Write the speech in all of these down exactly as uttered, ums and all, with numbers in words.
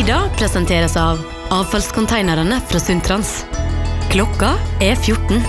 Nyhetsbilder presenteres av avfallskonteinerne fra Sundtrans. Klokka er fjorten.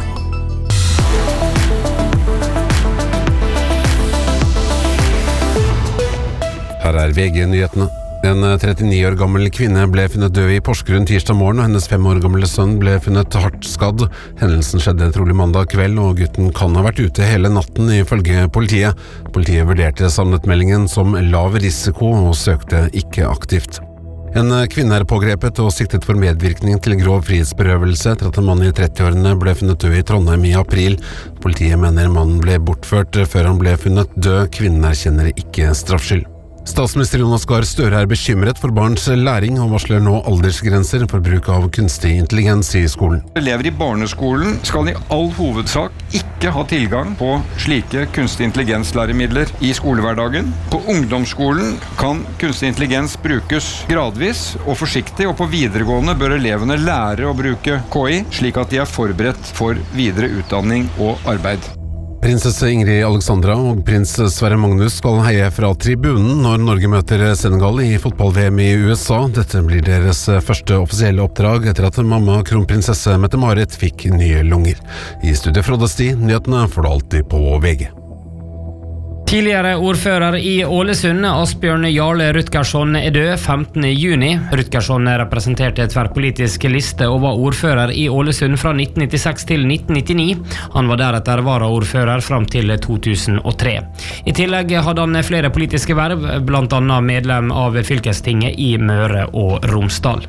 Her er V G-nyhetene. En trettini år gammel kvinne ble funnet død i Porsgrunn tirsdag morgen, og hennes fem år gamle sønn ble funnet hardt skadd. Hendelsen skjedde trolig mandag kveld, og gutten kan ha vært ute hele natten ifølge politiet. Politiet vurderte savnetmeldingen som lav risiko og søkte ikke aktivt. En kvinne er pågrepet og siktet for medvirkning til grov frihetsberøvelse etter at en mann i trettiårene ble funnet død i Trondheim i april. Politiet mener mannen ble bortført før han ble funnet død. Kvinnen erkjenner ikke straffskyld. Statsminister Jonas Gahr Støre er bekymret for barns læring og varsler nå aldersgrenser for bruk av kunstig intelligens i skolen. Elever i barneskolen skal i all hovedsak ikke ha tilgang på slike kunstig intelligenslæremidler i skolehverdagen. På ungdomsskolen kan kunstig intelligens brukes gradvis og forsiktig, og på videregående bør elevene lære å bruke K I, slik at de er forberedt for videre utdanning og arbeid. Prinsesse Ingrid Alexandra og prins Sverre Magnus skal heie fra tribunen når Norge møter Senegal i fotball-V M i U S A. Dette blir deres første offisielle oppdrag etter at mamma kronprinsesse Mette-Marit fikk nye lunger. I studiet Frode Sti, nyhetene får du alltid på V G. Tidligere ordfører i Ålesund, Asbjørn Jarle Rutgersson, er død femtende juni. Rutgersson representerte tverrpolitisk liste og var ordfører i Ålesund fra nitten nittiseks til nitten nittini. Han var deretter varaordfører fram til to tusen og tre. I tillegg hadde han flere politiske verv, blant annet medlem av fylkestinget i Møre og Romsdal.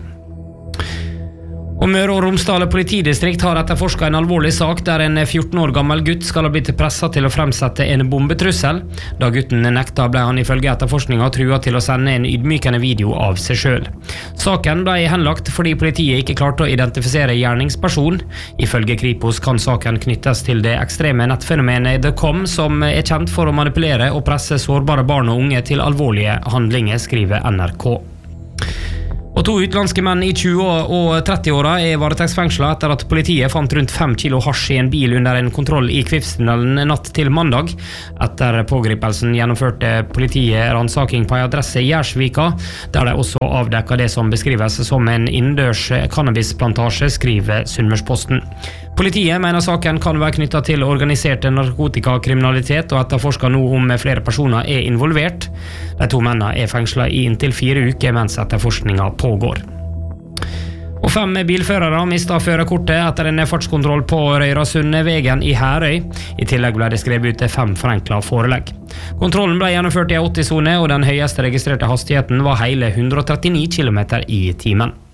Og Møre og Romsdal politidistrikt har etterforsket en alvorlig sak der en fjorten år gammel gutt skal ha blitt presset til å fremsette en bombetrussel. Da gutten nekta ble han ifølge etterforskningen truet til å sende en ydmykende video av seg selv. Saken ble henlagt fordi politiet ikke klarte å identifisere gjerningsperson. Ifølge Kripos kan saken knyttes til det ekstreme nettfenomenet The Com, som er kjent for å manipulere og presse sårbare barn og unge til alvorlige handlinger, skriver N R K. Og to utenlandske menn i tjue- og trettiåra er varetektsfengslet etter at politiet fant rundt fem kilo hasj i en bil under en kontroll i Kvivstunnelen natt til mandag. Etter pågripelsen gjennomførte politiet ransaking på en adresse i Gjersvika, der de også avdekket det som beskrives som en innendørs cannabisplantasje, skriver Sunnmørsposten. Politiet mener saken kan være knyttet til organisert narkotikakriminalitet, og etterforsker nå om flere personer er involvert. De to mennene er fengslet i inntil fire uker mens etterforskningen pågår. Og fem bilførere mistet førerkortet etter en fartskontroll på Røyrasundvegen i Herøy. I tillegg ble det skrevet ut fem forenklet forelegg. Kontrollen ble gjennomført i åtti-sone, og den høyeste registrerte hastigheten var hele hundre og trettini kilometer i timen.